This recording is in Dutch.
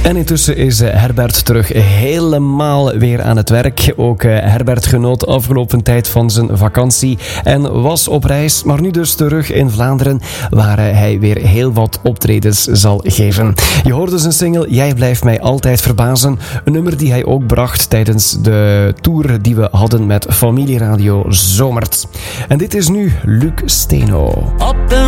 En intussen is Herbert terug helemaal weer aan het werk. Ook Herbert genoot afgelopen tijd van zijn vakantie en was op reis, maar nu dus terug in Vlaanderen, waar hij weer heel wat optredens zal geven. Je hoorde zijn single Jij blijft mij altijd verbazen, een nummer die hij ook bracht tijdens de tour die we hadden met Familieradio Zomert. En dit is nu Luc Steno.